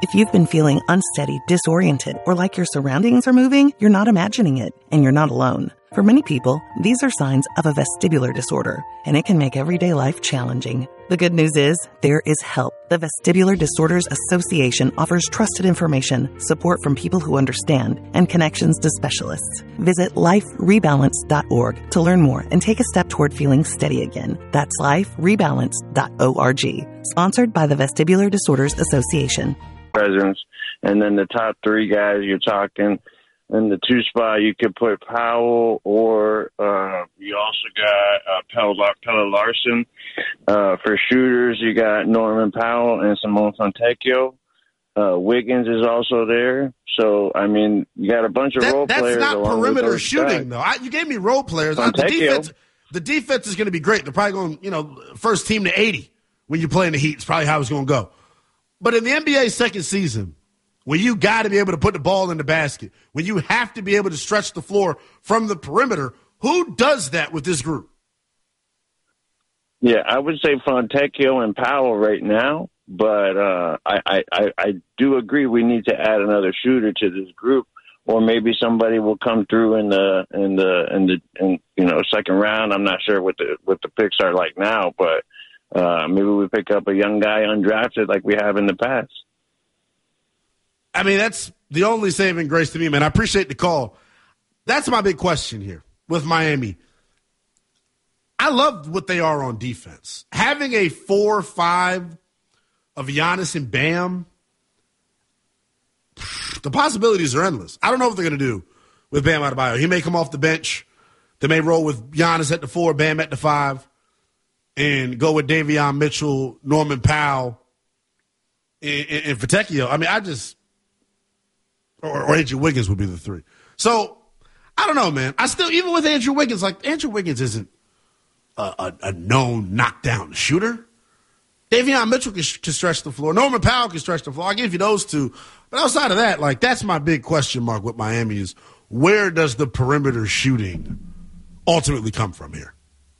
If you've been feeling unsteady, disoriented, or like your surroundings are moving, you're not imagining it, and you're not alone. For many people, these are signs of a vestibular disorder, and it can make everyday life challenging. The good news is, there is help. The Vestibular Disorders Association offers trusted information, support from people who understand, and connections to specialists. Visit liferebalance.org to learn more and take a step toward feeling steady again. That's liferebalance.org. Sponsored by the Vestibular Disorders Association. Presence, and then the top three guys you're talking in the two spot, you could put Powell, or you also got Pelle Larsson. For shooters, you got Norman Powell and Simone Fontecchio. Wiggins is also there. So, I mean, you got a bunch of role players. That's not perimeter shooting, though. You gave me role players. The defense is going to be great. They're probably going, first team to 80 when you play in the Heat. It's probably how it's going to go. But in the NBA's second season, when you got to be able to put the ball in the basket, when you have to be able to stretch the floor from the perimeter, who does that with this group? Yeah, I would say Fontecchio and Powell right now, but I do agree we need to add another shooter to this group, or maybe somebody will come through in the second round. I'm not sure what the picks are like now, but maybe we pick up a young guy undrafted like we have in the past. I mean, that's the only saving grace to me, man. I appreciate the call. That's my big question here with Miami. I love what they are on defense. Having a 4-5 of Giannis and Bam, the possibilities are endless. I don't know what they're going to do with Bam Adebayo. He may come off the bench. They may roll with Giannis at the 4, Bam at the 5, and go with Davion Mitchell, Norman Powell, and Fontecchio. I mean, or Andrew Wiggins would be the 3. So, I don't know, man. Even with Andrew Wiggins, Andrew Wiggins isn't a known knockdown shooter. Davion Mitchell can stretch the floor. Norman Powell can stretch the floor. I'll give you those two. But outside of that, that's my big question mark with Miami is, where does the perimeter shooting ultimately come from here?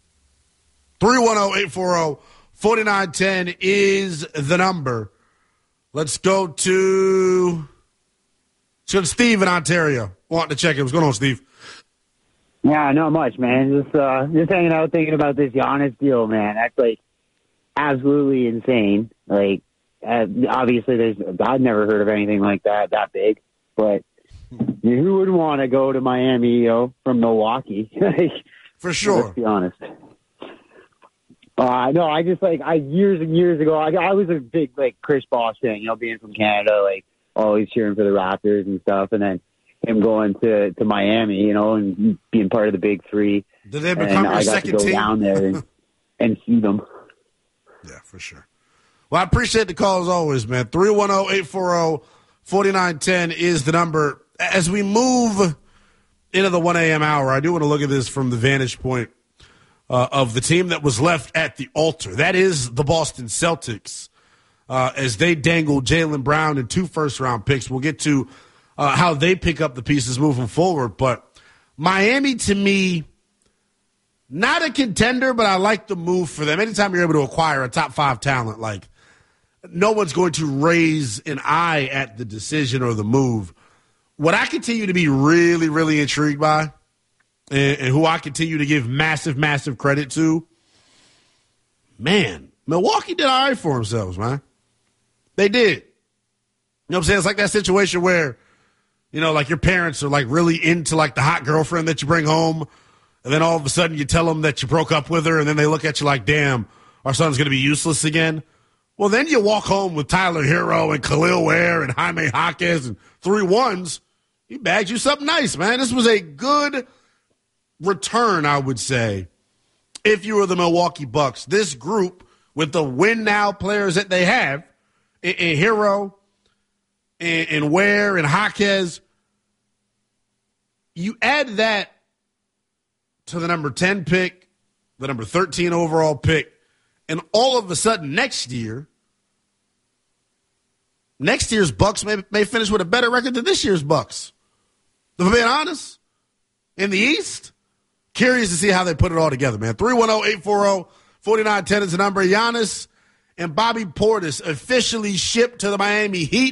310-840-4910 is the number. Let's go to Steve in Ontario. Wanting to check in. What's going on, Steve? Yeah, not much, man. Just hanging out thinking about this Giannis deal, man. That's absolutely insane. Obviously I've never heard of anything like that big, but who would want to go to Miami, from Milwaukee? For sure. Let's be honest. No, I just years and years ago, I was a big Chris Bosh fan, being from Canada, always cheering for the Raptors and stuff, and then him going to Miami, and being part of the Big Three. Did they become your second team? I got to go down there and see them. Yeah, for sure. Well, I appreciate the call as always, man. 310-840-4910 is the number. As we move into the 1 a.m. hour, I do want to look at this from the vantage point of the team that was left at the altar. That is the Boston Celtics, as they dangle Jaylen Brown and 2 first-round picks. We'll get to how they pick up the pieces moving forward. But Miami, to me, not a contender, but I like the move for them. Anytime you're able to acquire a top 5 talent, no one's going to raise an eye at the decision or the move. What I continue to be really, really intrigued by, and who I continue to give massive, massive credit to, man, Milwaukee did all right for themselves, man. They did. You know what I'm saying? It's like that situation where, your parents are really into the hot girlfriend that you bring home, and then all of a sudden you tell them that you broke up with her, and then they look at you like, damn, our son's going to be useless again. Well, then you walk home with Tyler Hero and Khalil Ware and Jaime Jaquez and 3 ones. He bagged you something nice, man. This was a good return, I would say, if you were the Milwaukee Bucks. This group, with the win-now players that they have, in Hero and Ware and Jaquez, you add that to the number 10 pick, the number 13 overall pick, and all of a sudden next year's Bucks may finish with a better record than this year's Bucks. If I'm being honest, in the East, curious to see how they put it all together, man. 310-840-4910 is the number. Giannis and Bobby Portis officially shipped to the Miami Heat.